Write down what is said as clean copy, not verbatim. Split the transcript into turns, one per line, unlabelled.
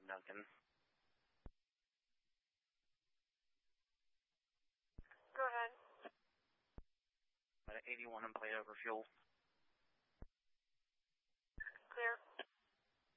Duncan.
Go ahead.
About 81 and plate over fuel.